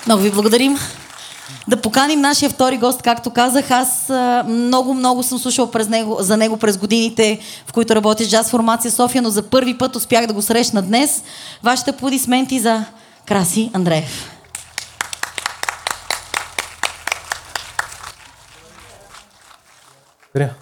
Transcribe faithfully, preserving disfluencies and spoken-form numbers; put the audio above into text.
Много ви благодарим. Да поканим нашия втори гост, както казах. Аз много-много съм слушала през него, за него през годините, в които работя с джаз формация София, но за първи път успях да го срещна днес. Вашите аплодисменти за Краси Андреев. Благодаря.